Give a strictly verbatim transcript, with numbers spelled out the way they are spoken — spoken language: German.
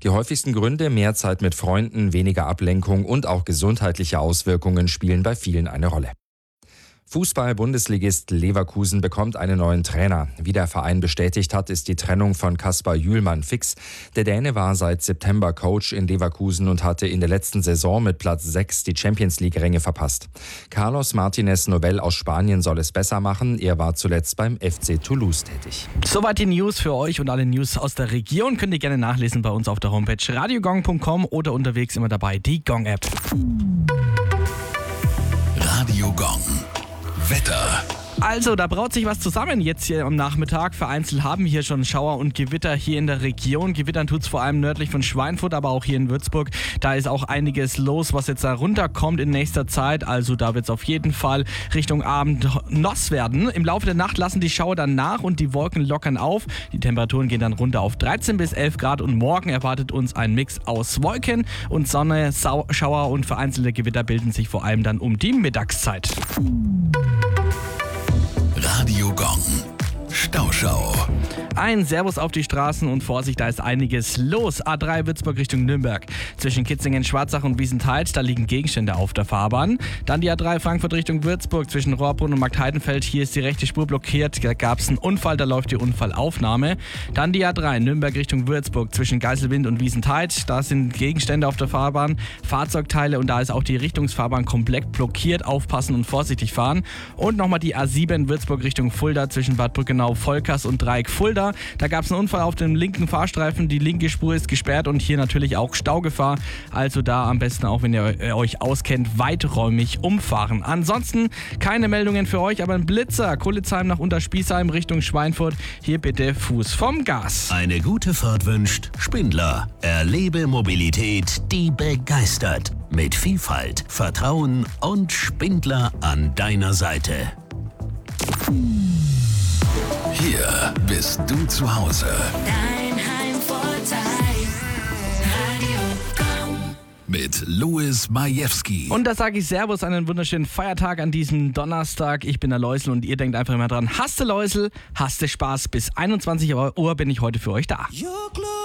Die häufigsten Gründe, mehr Zeit mit Freunden, weniger Ablenkung und auch gesundheitliche Auswirkungen spielen bei vielen eine Rolle. Fußball-Bundesligist Leverkusen bekommt einen neuen Trainer. Wie der Verein bestätigt hat, ist die Trennung von Kaspar Jühlmann fix. Der Däne war seit September Coach in Leverkusen und hatte in der letzten Saison mit Platz sechs die Champions-League-Ränge verpasst. Carlos Martinez Novell aus Spanien soll es besser machen. Er war zuletzt beim F C Toulouse tätig. Soweit die News für euch und alle News aus der Region könnt ihr gerne nachlesen bei uns auf der Homepage radiogong punkt com oder unterwegs immer dabei die Gong-App. Radio Gong. Wetter. Also, da braut sich was zusammen jetzt hier am Nachmittag. Vereinzelt haben wir hier schon Schauer und Gewitter hier in der Region. Gewittern tut es vor allem nördlich von Schweinfurt, aber auch hier in Würzburg. Da ist auch einiges los, was jetzt da runterkommt in nächster Zeit. Also da wird es auf jeden Fall Richtung Abend nass werden. Im Laufe der Nacht lassen die Schauer dann nach und die Wolken lockern auf. Die Temperaturen gehen dann runter auf dreizehn bis elf Grad und morgen erwartet uns ein Mix aus Wolken und Sonne. Sau- Schauer und vereinzelte Gewitter bilden sich vor allem dann um die Mittagszeit. Radio Gong. Stauschau. Ein Servus auf die Straßen und Vorsicht, da ist einiges los. A drei Würzburg Richtung Nürnberg. Zwischen Kitzingen, Schwarzach und Wiesenthal, da liegen Gegenstände auf der Fahrbahn. Dann die A drei Frankfurt Richtung Würzburg zwischen Rohrbrunn und Marktheidenfeld. Hier ist die rechte Spur blockiert. Da gab es einen Unfall, da läuft die Unfallaufnahme. Dann die A drei Nürnberg Richtung Würzburg zwischen Geiselwind und Wiesenthal. Da sind Gegenstände auf der Fahrbahn, Fahrzeugteile und da ist auch die Richtungsfahrbahn komplett blockiert. Aufpassen und vorsichtig fahren. Und nochmal die A sieben Würzburg Richtung Fulda zwischen Bad Brückenau, Volkers und Dreieck Fulda. Da gab es einen Unfall auf dem linken Fahrstreifen. Die linke Spur ist gesperrt und hier natürlich auch Staugefahr. Also da am besten auch, wenn ihr euch auskennt, weiträumig umfahren. Ansonsten keine Meldungen für euch, aber ein Blitzer. Kulitzheim nach Unterspießheim Richtung Schweinfurt. Hier bitte Fuß vom Gas. Eine gute Fahrt wünscht Spindler. Erlebe Mobilität, die begeistert. Mit Vielfalt, Vertrauen und Spindler an deiner Seite. Hier bist du zu Hause. Dein Heimvorteil. Radio Gong. Mit Louis Majewski. Und da sage ich Servus, einen wunderschönen Feiertag an diesem Donnerstag. Ich bin der Läusel und ihr denkt einfach immer dran, hast du Läusel, hast du Spaß. Bis einundzwanzig Uhr bin ich heute für euch da.